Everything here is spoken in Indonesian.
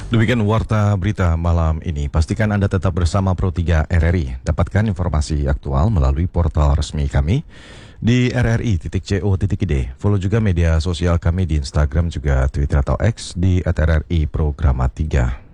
Demikian warta berita malam ini. Pastikan Anda tetap bersama Pro3 RRI. Dapatkan informasi aktual melalui portal resmi kami di rri.co.id. Follow juga media sosial kami di Instagram juga Twitter atau X di @RRI Programa 3.